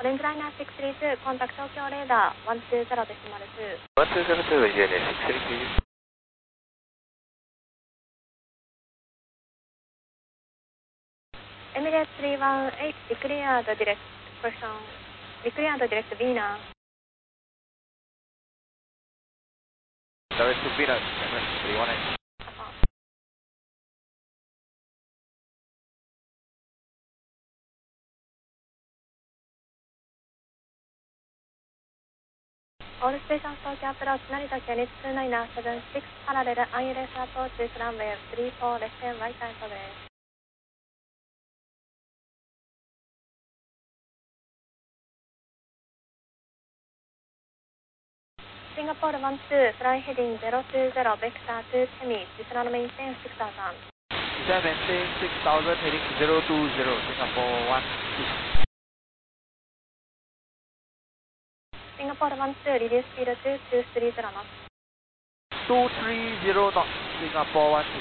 レンジライナー632、コンタクト東京レーダー120デシマル2。 1202 is in 632. Emirates 318, declared direct person, declared direct Vina. Direct to Venus, Emirates 318. All stations Tokyo approach Narita Kenich 2976 parallel ILS approach is runway 34 left and right side です。Singapore 12, fly heading 020, vector to Chemi, descend maintain 6000. Descend maintain 6000, heading 020, Singapore 12. Singapore 12, reduce speed to 230 knots. 230 knots, Singapore 12.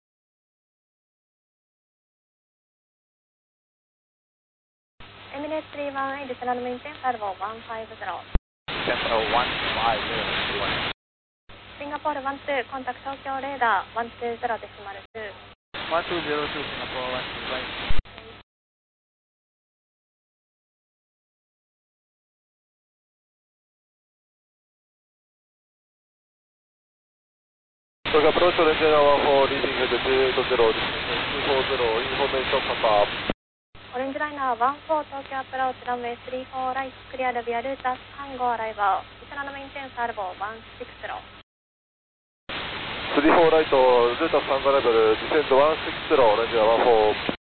Emirates 318, descend maintain Salvo 150. Central 150, Singapore 12, contact Tokyo radar 120 decimal 2. 1202, Singapore 125. Approach Ranger 14, leading head 280, 240, information confirm. Orange Liner 14, Tokyo approach runway 34 right, clear via Lutas Tango arrival, descend maintain Salvo 160. 34 right, Lutas Tango arrival, descend 160, Ranger 14.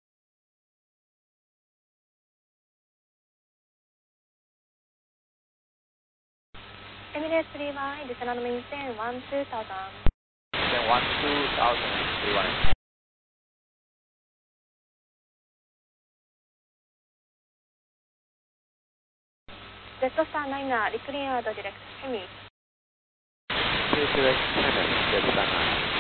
Emirates 318, descend maintain 12000. Then 12000, 318. Jetstar 9er, declared direct Chemi. Direct 7, Jetstar 9.